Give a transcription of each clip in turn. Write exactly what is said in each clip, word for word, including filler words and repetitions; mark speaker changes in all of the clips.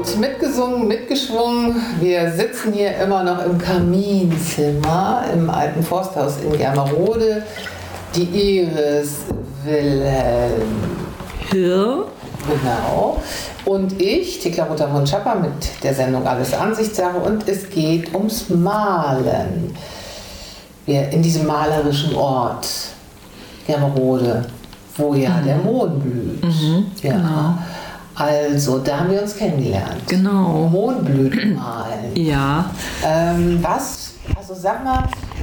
Speaker 1: gut, mitgesungen, mitgeschwungen. Wir sitzen hier immer noch im Kaminzimmer im alten Forsthaus in Germerode. Die Iris Wilhelm
Speaker 2: Hirr.
Speaker 1: Genau. Und ich, Thekla Rother-Schapper, mit der Sendung Alles Ansichtssache. Und es geht ums Malen. Wir in diesem malerischen Ort Germerode, wo ja mhm. der Mohn blüht.
Speaker 2: Mhm,
Speaker 1: ja.
Speaker 2: Genau.
Speaker 1: Also, da haben wir uns kennengelernt.
Speaker 2: Genau.
Speaker 1: Mohnblüten malen.
Speaker 2: Ja.
Speaker 1: Ähm, was, also sag mal,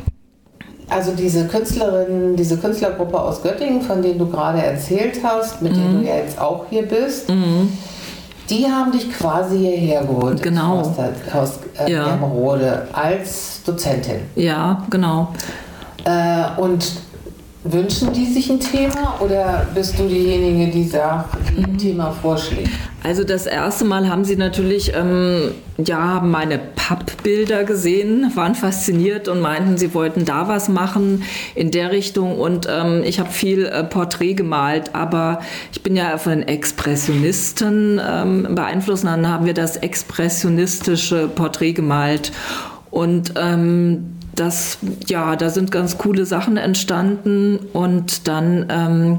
Speaker 1: also diese Künstlerin, diese Künstlergruppe aus Göttingen, von denen du gerade erzählt hast, mit mhm. denen du ja jetzt auch hier bist, mhm. die haben dich quasi hierher geholt.
Speaker 2: Genau.
Speaker 1: Aus, der, aus äh,
Speaker 2: ja.
Speaker 1: Germerode als Dozentin.
Speaker 2: Ja, genau.
Speaker 1: Äh, und wünschen die sich ein Thema oder bist du diejenige, die sagt, die ein Thema vorschlägt?
Speaker 2: Also das erste Mal haben sie natürlich ähm, ja, meine Pappbilder gesehen, waren fasziniert und meinten, sie wollten da was machen in der Richtung. Und ähm, ich habe viel äh, Porträt gemalt, aber ich bin ja von den Expressionisten ähm, beeinflusst. Dann haben wir das expressionistische Porträt gemalt. Und ähm, das, ja, da sind ganz coole Sachen entstanden und dann ähm,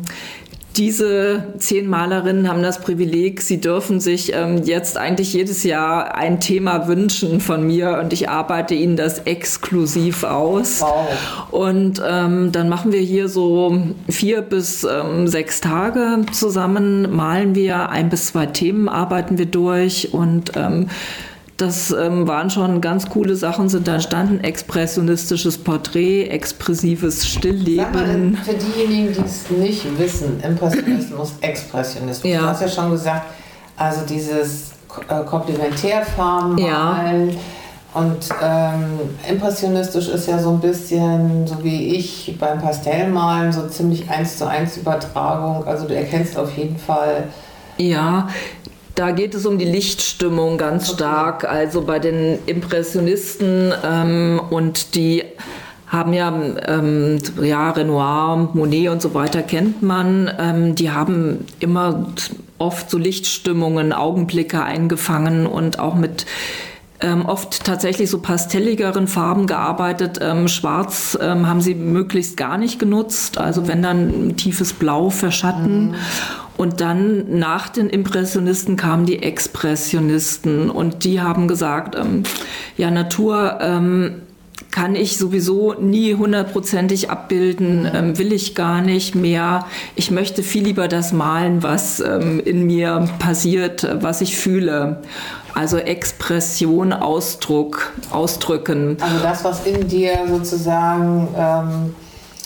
Speaker 2: diese zehn Malerinnen haben das Privileg, sie dürfen sich ähm, jetzt eigentlich jedes Jahr ein Thema wünschen von mir und ich arbeite ihnen das exklusiv aus.
Speaker 1: Wow.
Speaker 2: Und ähm, dann machen wir hier so vier bis ähm, sechs Tage zusammen, malen wir, ein bis zwei Themen arbeiten wir durch und ähm, Das ähm, waren schon ganz coole Sachen, sind da entstanden. Expressionistisches Porträt, expressives Stillleben.
Speaker 1: Sag mal, für diejenigen, die es nicht wissen, Impressionismus, Expressionismus. Ja. Du hast ja schon gesagt, also dieses äh, Komplementärfarben malen. Ja. Und ähm, impressionistisch ist ja so ein bisschen, so wie ich beim Pastellmalen, so ziemlich eins zu eins Übertragung. Also du erkennst auf jeden Fall...
Speaker 2: Ja, da geht es um die Lichtstimmung ganz okay. stark. Also bei den Impressionisten ähm, und die haben ja, ähm, ja, Renoir, Monet und so weiter kennt man. Ähm, die haben immer oft so Lichtstimmungen, Augenblicke eingefangen und auch mit ähm, oft tatsächlich so pastelligeren Farben gearbeitet. Ähm, Schwarz ähm, haben sie möglichst gar nicht genutzt. Also wenn dann ein tiefes Blau verschatten. Mhm. Und dann nach den Impressionisten kamen die Expressionisten und die haben gesagt, ähm, ja, Natur ähm, kann ich sowieso nie hundertprozentig abbilden, ähm, will ich gar nicht mehr. Ich möchte viel lieber das malen, was ähm, in mir passiert, was ich fühle. Also Expression, Ausdruck, ausdrücken.
Speaker 1: Also das, was in dir sozusagen... Ähm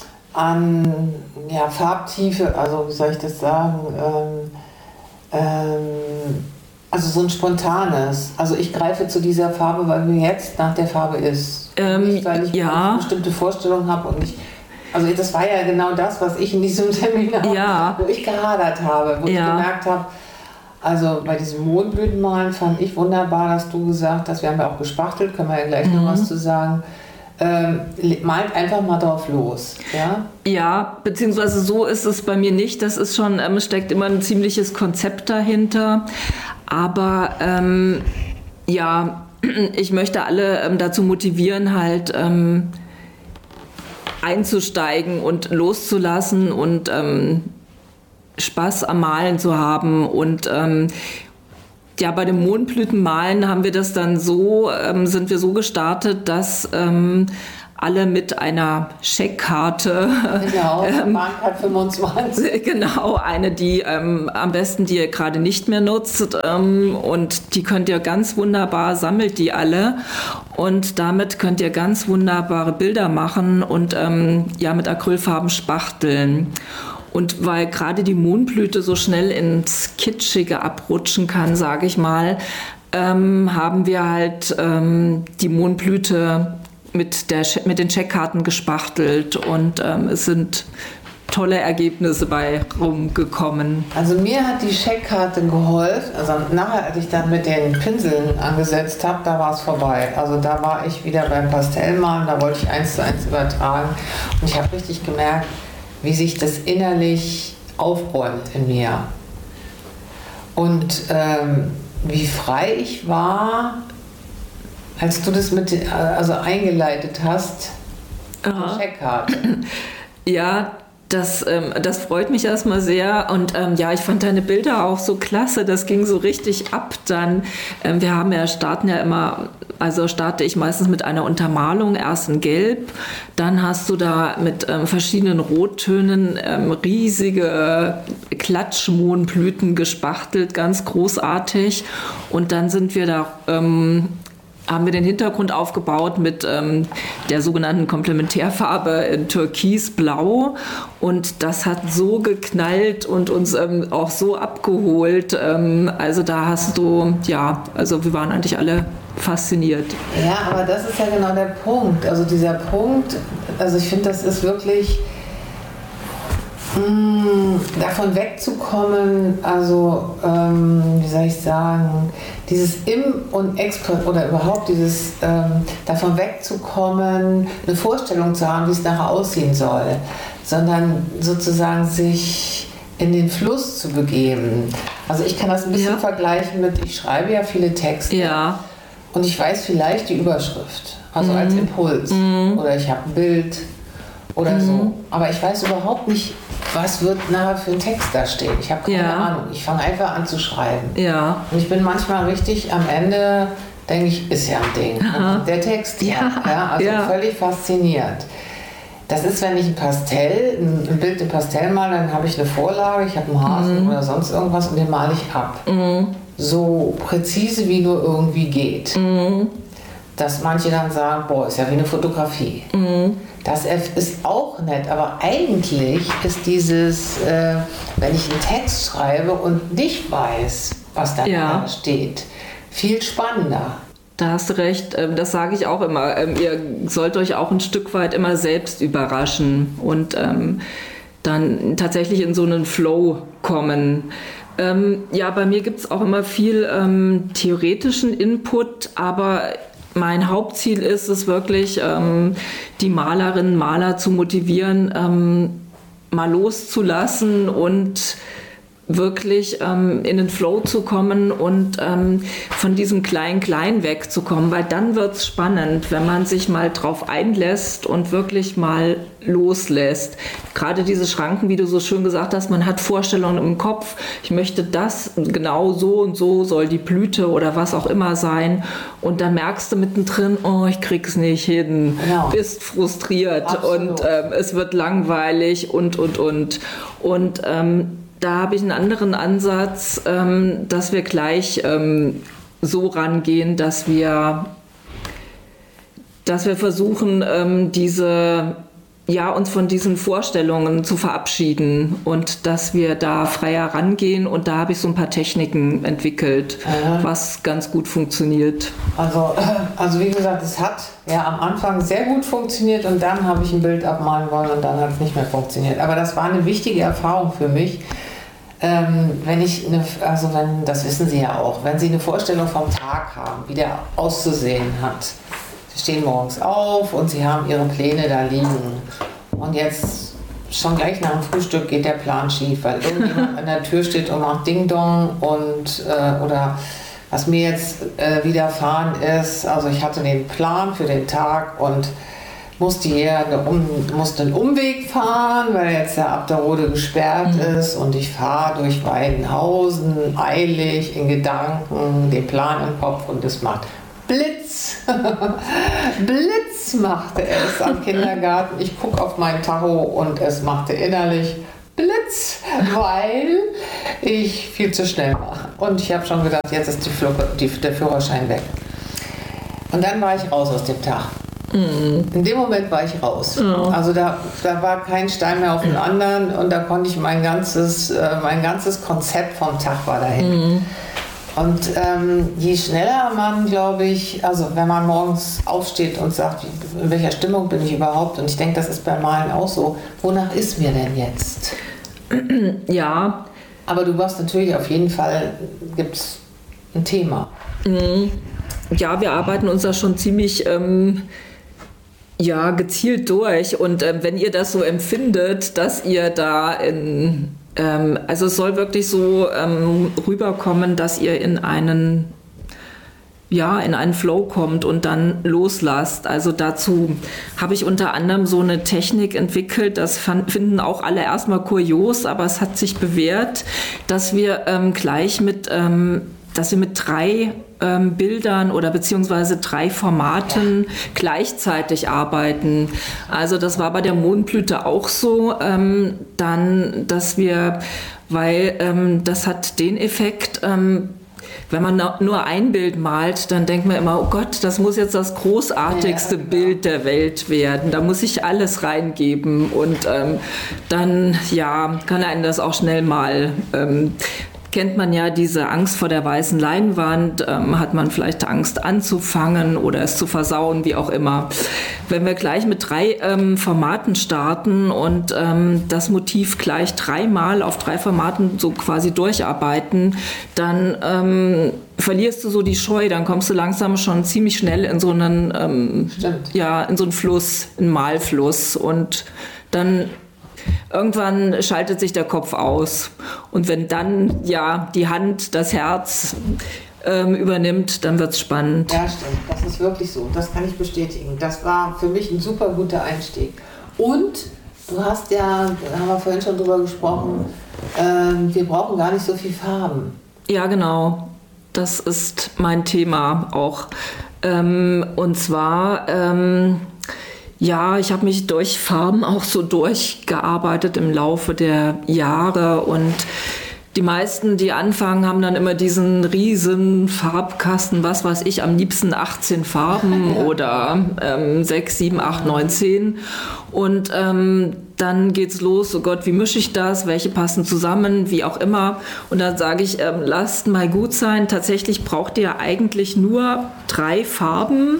Speaker 1: an ja, Farbtiefe, also wie soll ich das sagen, ähm, ähm, also so ein spontanes. Also ich greife zu dieser Farbe, weil mir jetzt nach der Farbe ist. Ähm, Nicht, weil ich
Speaker 2: ja.
Speaker 1: eine bestimmte Vorstellung habe und ich, also das war ja genau das, was ich in diesem Seminar,
Speaker 2: ja.
Speaker 1: wo ich gehadert habe, wo ja. ich gemerkt habe, also bei diesem Mondblütenmalen fand ich wunderbar, dass du gesagt hast, wir haben ja auch gespachtelt, können wir ja gleich mhm. noch was zu sagen. Ähm, malt einfach mal drauf los, ja?
Speaker 2: Ja, beziehungsweise so ist es bei mir nicht. Das ist schon, ähm, steckt immer ein ziemliches Konzept dahinter. Aber ähm, ja, ich möchte alle ähm, dazu motivieren, halt ähm, einzusteigen und loszulassen und ähm, Spaß am Malen zu haben und ähm, ja, bei dem Mondblütenmalen haben wir das dann so, ähm, sind wir so gestartet, dass ähm, alle mit einer Scheckkarte,
Speaker 1: genau, ähm, Bahncard fünfundzwanzig.
Speaker 2: Genau, eine, die ähm, am besten die ihr gerade nicht mehr nutzt ähm, und die könnt ihr ganz wunderbar, sammelt die alle und damit könnt ihr ganz wunderbare Bilder machen und ähm, ja, mit Acrylfarben spachteln. Und weil gerade die Mohnblüte so schnell ins Kitschige abrutschen kann, sage ich mal, ähm, haben wir halt ähm, die Mohnblüte mit, der, mit den Scheckkarten gespachtelt und ähm, es sind tolle Ergebnisse bei rumgekommen.
Speaker 1: Also mir hat die Scheckkarte geholfen, also nachher, als ich dann mit den Pinseln angesetzt habe, da war es vorbei. Also da war ich wieder beim Pastellmalen, da wollte ich eins zu eins übertragen und ich habe richtig gemerkt, wie sich das innerlich aufräumt in mir. Und ähm, wie frei ich war, als du das mit, also eingeleitet hast, die Checkkarte.
Speaker 2: Ja, das, ähm, das freut mich erstmal sehr und ähm, ja, ich fand deine Bilder auch so klasse, das ging so richtig ab dann. Ähm, wir haben ja, starten ja immer, also starte ich meistens mit einer Untermalung, erst in Gelb, dann hast du da mit ähm, verschiedenen Rottönen ähm, riesige Klatschmohnblüten gespachtelt, ganz großartig und dann sind wir da... Ähm, haben wir den Hintergrund aufgebaut mit ähm, der sogenannten Komplementärfarbe in Türkisblau und das hat so geknallt und uns ähm, auch so abgeholt. Ähm, also da hast du, ja, also wir waren eigentlich alle fasziniert.
Speaker 1: Ja, aber das ist ja genau der Punkt. Also dieser Punkt, also ich finde, das ist wirklich... davon wegzukommen, also ähm, wie soll ich sagen, dieses Im- und Express oder überhaupt dieses ähm, davon wegzukommen, eine Vorstellung zu haben, wie es nachher aussehen soll, sondern sozusagen sich in den Fluss zu begeben. Also ich kann das ein bisschen ja. vergleichen mit, ich schreibe ja viele Texte
Speaker 2: ja.
Speaker 1: und ich weiß vielleicht die Überschrift, also mhm. als Impuls
Speaker 2: mhm.
Speaker 1: oder ich habe ein Bild oder mhm. so, aber ich weiß überhaupt nicht, was wird nachher für ein Text da stehen? Ich habe keine
Speaker 2: ja.
Speaker 1: Ahnung. Ich fange einfach an zu schreiben.
Speaker 2: Ja.
Speaker 1: Und ich bin manchmal richtig am Ende, denke ich, ist ja ein Ding. Der Text, ja. ja also
Speaker 2: ja.
Speaker 1: völlig fasziniert. Das ist, wenn ich ein Pastell, ein Bild im Pastell male, dann habe ich eine Vorlage, ich habe einen Hasen mhm. oder sonst irgendwas und den male ich ab. Mhm. So präzise, wie nur irgendwie geht. Mhm. Dass manche dann sagen, boah, ist ja wie eine Fotografie. Mhm. Das ist auch nett, aber eigentlich ist dieses, äh, wenn ich einen Text schreibe und nicht weiß, was da
Speaker 2: ja.
Speaker 1: steht, viel spannender.
Speaker 2: Da hast du recht, das sage ich auch immer. Ihr sollt euch auch ein Stück weit immer selbst überraschen und ähm, dann tatsächlich in so einen Flow kommen. Ähm, ja, bei mir gibt es auch immer viel ähm, theoretischen Input, aber mein Hauptziel ist es wirklich, ähm, die Malerinnen und Maler zu motivieren, ähm, mal loszulassen und wirklich ähm, in den Flow zu kommen und ähm, von diesem Klein-Klein wegzukommen, weil dann wird es spannend, wenn man sich mal drauf einlässt und wirklich mal loslässt. Gerade diese Schranken, wie du so schön gesagt hast, man hat Vorstellungen im Kopf, ich möchte das, genau so und so soll die Blüte oder was auch immer sein und dann merkst du mittendrin, oh, ich krieg's nicht hin, genau. Bist frustriert. Absolut. Und ähm, es wird langweilig und, und, und. Und ähm, da habe ich einen anderen Ansatz, ähm, dass wir gleich ähm, so rangehen, dass wir, dass wir versuchen, ähm, diese, ja, uns von diesen Vorstellungen zu verabschieden und dass wir da freier rangehen. Und da habe ich so ein paar Techniken entwickelt, mhm. was ganz gut funktioniert.
Speaker 1: Also, also wie gesagt, es hat ja am Anfang sehr gut funktioniert und dann habe ich ein Bild abmalen wollen und dann hat es nicht mehr funktioniert. Aber das war eine wichtige Erfahrung für mich. Ähm, wenn ich eine, also wenn, das wissen Sie ja auch, wenn Sie eine Vorstellung vom Tag haben, wie der auszusehen hat. Sie stehen morgens auf und Sie haben Ihre Pläne da liegen. Und jetzt schon gleich nach dem Frühstück geht der Plan schief, weil irgendjemand an der Tür steht und macht Ding Dong und äh, oder was mir jetzt äh, widerfahren ist, also ich hatte den Plan für den Tag und musste hier eine um, musste einen Umweg fahren, weil jetzt der Abderrode gesperrt mhm. ist und ich fahre durch Weidenhausen eilig in Gedanken, den Plan im Kopf und es macht Blitz. Blitz machte es am Kindergarten. Ich gucke auf mein Tacho und es machte innerlich Blitz, weil ich viel zu schnell war. Und ich habe schon gedacht, jetzt ist die Flur, die, der Führerschein weg. Und dann war ich raus aus dem Tag. Mhm. In dem Moment war ich raus. Oh. Also da, da war kein Stein mehr auf den anderen und da konnte ich mein ganzes, äh, mein ganzes Konzept vom Tag war dahin. Mhm. Und ähm, je schneller man, glaube ich, also wenn man morgens aufsteht und sagt, in welcher Stimmung bin ich überhaupt, und ich denke, das ist beim Malen auch so, wonach ist mir denn jetzt?
Speaker 2: Ja.
Speaker 1: Aber du warst natürlich auf jeden Fall, gibt es ein Thema.
Speaker 2: Ja, wir arbeiten uns da schon ziemlich ähm, ja, gezielt durch und ähm, wenn ihr das so empfindet, dass ihr da in ähm, also es soll wirklich so ähm, rüberkommen, dass ihr in einen ja, in einen Flow kommt und dann loslasst. Also dazu habe ich unter anderem so eine Technik entwickelt, das fand, finden auch alle erstmal kurios, aber es hat sich bewährt, dass wir ähm, gleich mit, ähm, dass wir mit drei ähm, Bildern oder beziehungsweise drei Formaten gleichzeitig arbeiten. Also das war bei der Mondblüte auch so, ähm, dann, dass wir, weil ähm, das hat den Effekt, ähm, wenn man nur ein Bild malt, dann denkt man immer, oh Gott, das muss jetzt das großartigste ja, Bild der Welt werden. Da muss ich alles reingeben und ähm, dann ja, kann einen das auch schnell mal ähm, kennt man ja diese Angst vor der weißen Leinwand, ähm, hat man vielleicht Angst anzufangen oder es zu versauen, wie auch immer. Wenn wir gleich mit drei ähm, Formaten starten und ähm, das Motiv gleich dreimal auf drei Formaten so quasi durcharbeiten, dann ähm, verlierst du so die Scheu, dann kommst du langsam schon ziemlich schnell in so einen, ähm, ja, in so einen Fluss, einen Malfluss und dann irgendwann schaltet sich der Kopf aus. Und wenn dann ja die Hand das Herz ähm, übernimmt, dann wird es spannend.
Speaker 1: Ja, stimmt. Das ist wirklich so. Das kann ich bestätigen. Das war für mich ein super guter Einstieg. Und du hast ja, da haben wir vorhin schon drüber gesprochen, ähm, wir brauchen gar nicht so viel Farben.
Speaker 2: Ja, genau. Das ist mein Thema auch. Ähm, und zwar... Ähm, Ja, ich habe mich durch Farben auch so durchgearbeitet im Laufe der Jahre und die meisten, die anfangen, haben dann immer diesen riesen Farbkasten, was weiß ich, am liebsten achtzehn Farben ja. oder ähm, sechs, sieben, acht, neun, zehn und ähm, dann geht's los, oh Gott, wie mische ich das, welche passen zusammen, wie auch immer und dann sage ich, ähm, lasst mal gut sein, tatsächlich braucht ihr eigentlich nur drei Farben,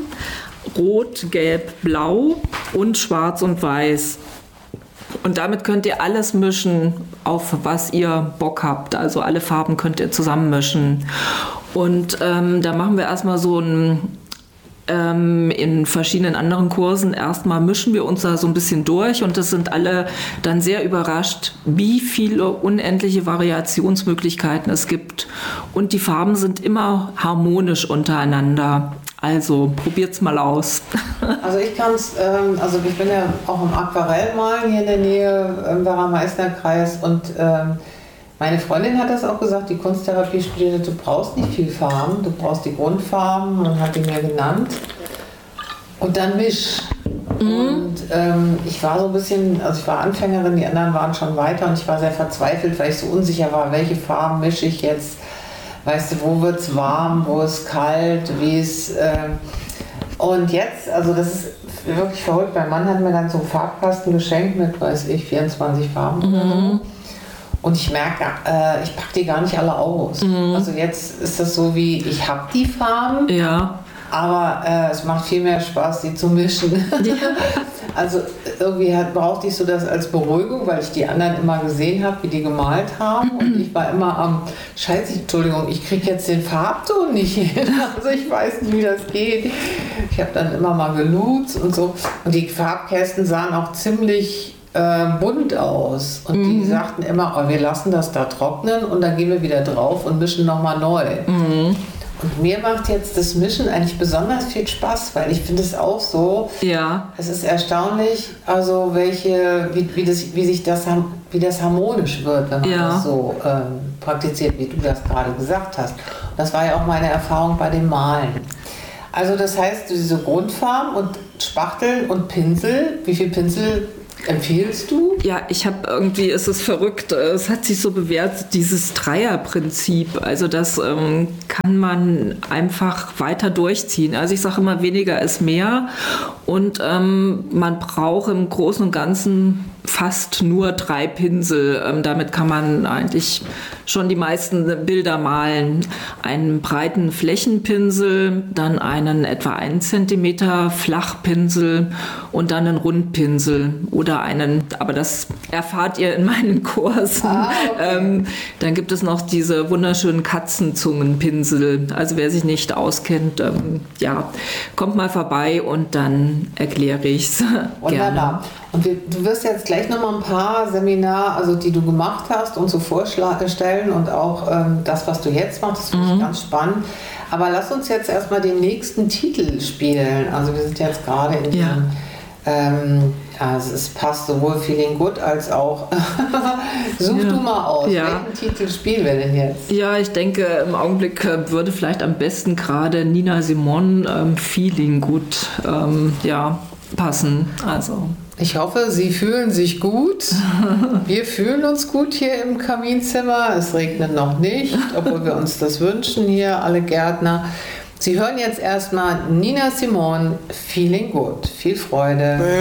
Speaker 2: Rot, Gelb, Blau und Schwarz und Weiß. Und damit könnt ihr alles mischen, auf was ihr Bock habt. Also alle Farben könnt ihr zusammenmischen. Und ähm, da machen wir erstmal so ein, ähm, in verschiedenen anderen Kursen, erstmal mischen wir uns da so ein bisschen durch und das sind alle dann sehr überrascht, wie viele unendliche Variationsmöglichkeiten es gibt. Und die Farben sind immer harmonisch untereinander. Also probiert's mal aus.
Speaker 1: Also ich kann es, ähm, also ich bin ja auch im Aquarellmalen hier in der Nähe im Werra-Meißner-Kreis und ähm, meine Freundin hat das auch gesagt, die Kunsttherapie studierte, du brauchst nicht viel Farben, du brauchst die Grundfarben und hat die mir genannt und dann misch. Mhm. Und ähm, ich war so ein bisschen, also ich war Anfängerin, die anderen waren schon weiter und ich war sehr verzweifelt, weil ich so unsicher war, welche Farben mische ich jetzt. Weißt du, wo wird es warm, wo ist kalt, wie ist... Äh und jetzt, also das ist wirklich verrückt, mein Mann hat mir dann so einen Farbkasten geschenkt mit, weiß ich, vierundzwanzig Farben mhm. oder so. Und ich merke, äh, ich packe die gar nicht alle aus. Mhm. Also jetzt ist das so wie, ich habe die Farben,
Speaker 2: ja.
Speaker 1: aber äh, es macht viel mehr Spaß, die zu mischen. Ja. Also irgendwie hat, brauchte ich so das als Beruhigung, weil ich die anderen immer gesehen habe, wie die gemalt haben. Und ich war immer am, scheiße, Entschuldigung, ich kriege jetzt den Farbton nicht hin. Also ich weiß nicht, wie das geht. Ich habe dann immer mal geloopt und so. Und die Farbkästen sahen auch ziemlich äh, bunt aus. Und mhm. die sagten immer, oh, wir lassen das da trocknen und dann gehen wir wieder drauf und mischen nochmal neu. Mhm. Und mir macht jetzt das Mischen eigentlich besonders viel Spaß, weil ich finde es auch so,
Speaker 2: ja.
Speaker 1: es ist erstaunlich, also welche, wie, wie, das, wie sich das, wie das harmonisch wird, wenn man ja. das so ähm, praktiziert, wie du das gerade gesagt hast. Und das war ja auch meine Erfahrung bei dem Malen. Also das heißt, diese Grundfarben und Spachteln und Pinsel, wie viel Pinsel empfiehlst du?
Speaker 2: Ja, ich habe irgendwie, es ist verrückt, es hat sich so bewährt, dieses Dreierprinzip, also das ähm, kann man einfach weiter durchziehen. Also ich sage immer, weniger ist mehr und ähm, man braucht im Großen und Ganzen fast nur drei Pinsel. Ähm, damit kann man eigentlich schon die meisten Bilder malen. Einen breiten Flächenpinsel, dann einen etwa einen Zentimeter Flachpinsel und dann einen Rundpinsel oder einen, aber das erfahrt ihr in meinen Kursen. Ah, okay. ähm, dann gibt es noch diese wunderschönen Katzenzungenpinsel. Also wer sich nicht auskennt, ähm, ja, kommt mal vorbei und dann erkläre ich es gerne.
Speaker 1: Und du wirst jetzt gleich gleich nochmal ein paar Seminare, also die du gemacht hast und so vorstellen und auch ähm, das, was du jetzt machst, das finde ich mhm. ganz spannend. Aber lass uns jetzt erstmal den nächsten Titel spielen. Also wir sind jetzt gerade in
Speaker 2: ja.
Speaker 1: diesem, ähm, also es passt sowohl Feeling Good als auch such ja. du mal aus. Ja. Welchen Titel spielen wir denn jetzt?
Speaker 2: Ja, ich denke im Augenblick würde vielleicht am besten gerade Nina Simone ähm, Feeling Good ähm, ja, passen. Also
Speaker 1: ich hoffe, Sie fühlen sich gut. Wir fühlen uns gut hier im Kaminzimmer. Es regnet noch nicht, obwohl wir uns das wünschen hier, alle Gärtner. Sie hören jetzt erstmal Nina Simone, Feeling Good. Viel Freude.